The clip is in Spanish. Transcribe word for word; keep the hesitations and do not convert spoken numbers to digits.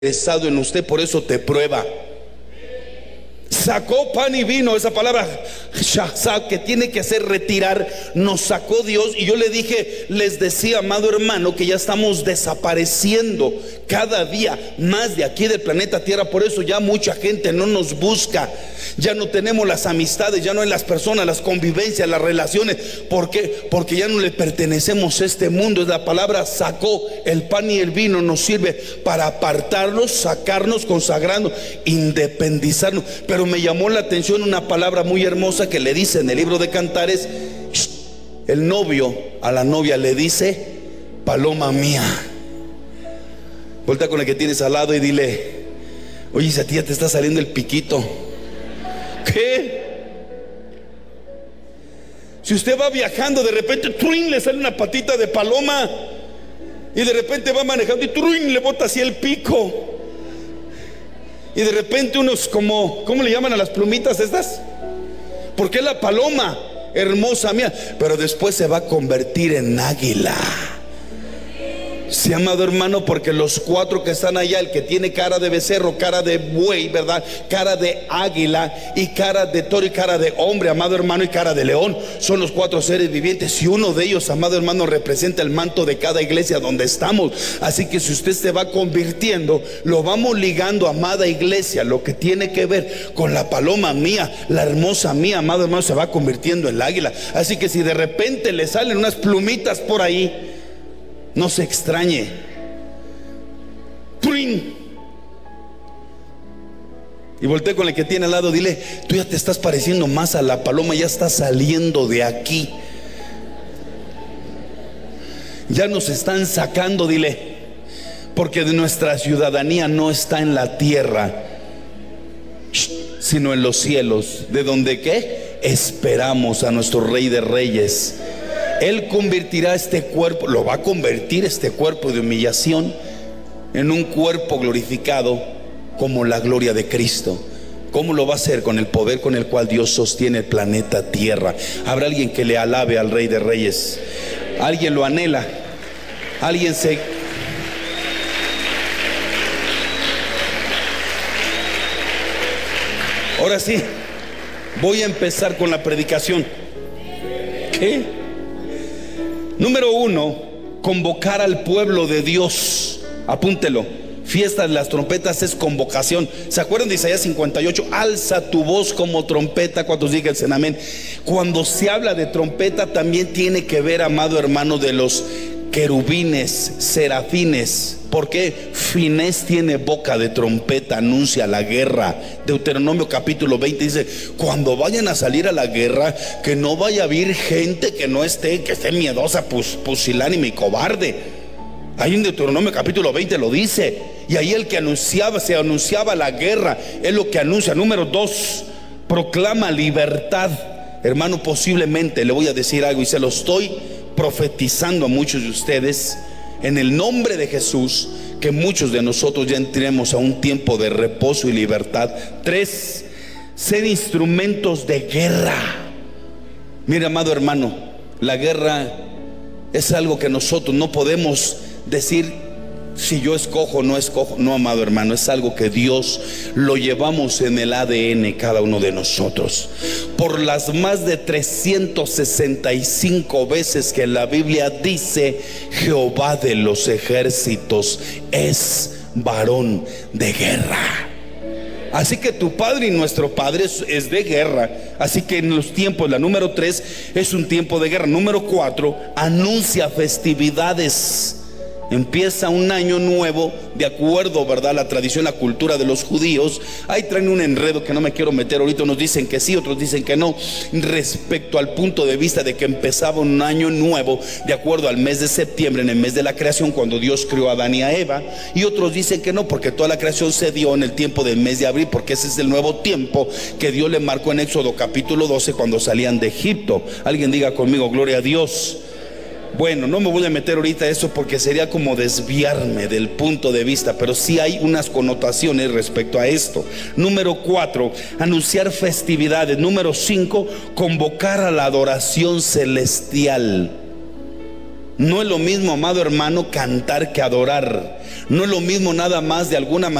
interesado en usted, por eso te prueba. Sacó pan y vino, esa palabra shazab, que tiene que hacer retirar, nos sacó Dios. Y yo le dije, les decía, amado hermano, que ya estamos desapareciendo cada día más de aquí del planeta Tierra. Por eso ya mucha gente no nos busca, ya no tenemos las amistades, ya no hay las personas, las convivencias, las relaciones. ¿Por qué? Porque ya no le pertenecemos a este mundo. La palabra sacó, el pan y el vino nos sirve para apartarnos, sacarnos, consagrarnos, independizarnos. Pero me llamó la atención una palabra muy hermosa que le dice en el libro de Cantares. El novio a la novia le dice: paloma mía. Vuelta con el que tienes al lado y dile: oye, si a ti ya te está saliendo el piquito. ¿Qué? Si usted va viajando, de repente ¡truin!, le sale una patita de paloma, y de repente va manejando y ¡truin!, le bota así el pico. Y de repente unos como, ¿cómo le llaman a las plumitas estas? Porque es la paloma, hermosa mía. Pero después se va a convertir en águila. Sí, amado hermano, porque los cuatro que están allá, el que tiene cara de becerro, cara de buey, ¿verdad?, cara de águila, y cara de toro, y cara de hombre, amado hermano, y cara de león, son los cuatro seres vivientes. Y uno de ellos, amado hermano, representa el manto de cada iglesia donde estamos. Así que si usted se va convirtiendo, lo vamos ligando, amada iglesia, lo que tiene que ver con la paloma mía, la hermosa mía, amado hermano, se va convirtiendo en el águila. Así que si de repente le salen unas plumitas por ahí, no se extrañe. ¡Truin! Y voltea con el que tiene al lado, dile: tú ya te estás pareciendo más a la paloma, ya estás saliendo de aquí. Ya nos están sacando, dile, porque de nuestra ciudadanía no está en la tierra, sino en los cielos, de donde ¿qué? Esperamos a nuestro Rey de Reyes. Él convertirá este cuerpo, lo va a convertir este cuerpo de humillación en un cuerpo glorificado como la gloria de Cristo. ¿Cómo lo va a hacer? Con el poder con el cual Dios sostiene el planeta Tierra. Habrá alguien que le alabe al Rey de Reyes. Alguien lo anhela. Alguien se... Ahora sí, voy a empezar con la predicación. ¿Qué? Número uno, convocar al pueblo de Dios. Apúntelo. Fiesta de las trompetas es convocación. ¿Se acuerdan de Isaías cincuenta y ocho? Alza tu voz como trompeta. ¿Cuántos dicen amén? Cuando se habla de trompeta también tiene que ver, amado hermano, de los querubines, serafines. Porque Finés tiene boca de trompeta, anuncia la guerra. Deuteronomio capítulo veinte dice: cuando vayan a salir a la guerra, que no vaya a haber gente que no esté, que esté miedosa, pus, pusilánime y cobarde. Ahí en Deuteronomio capítulo veinte lo dice. Y ahí el que anunciaba, se anunciaba la guerra, es lo que anuncia. Número dos, proclama libertad. Hermano, posiblemente le voy a decir algo, y se lo estoy profetizando a muchos de ustedes, en el nombre de Jesús, que muchos de nosotros ya entremos a un tiempo de reposo y libertad. Tres, ser instrumentos de guerra. Mira, amado hermano, la guerra es algo que nosotros no podemos decir si yo escojo o no escojo. No, amado hermano, es algo que Dios lo llevamos en el A D N cada uno de nosotros. Por las más de trescientas sesenta y cinco veces que la Biblia dice: Jehová de los ejércitos es varón de guerra. Así que tu padre y nuestro padre es, es de guerra. Así que en los tiempos, la número tres es un tiempo de guerra. Número cuatro, anuncia festividades. Empieza un año nuevo, de acuerdo, ¿verdad?, la tradición, la cultura de los judíos. Ahí traen un enredo que no me quiero meter ahorita. Unos dicen que sí, otros dicen que no, respecto al punto de vista de que empezaba un año nuevo de acuerdo al mes de septiembre, en el mes de la creación, cuando Dios creó a Adán y a Eva. Y otros dicen que no, porque toda la creación se dio en el tiempo del mes de abril, porque ese es el nuevo tiempo que Dios le marcó en Éxodo capítulo doce, cuando salían de Egipto. Alguien diga conmigo: gloria a Dios. Bueno, no me voy a meter ahorita a eso porque sería como desviarme del punto de vista, pero sí hay unas connotaciones respecto a esto. Número cuatro, anunciar festividades. Número cinco, convocar a la adoración celestial. No es lo mismo, amado hermano, cantar que adorar. No es lo mismo nada más de alguna manera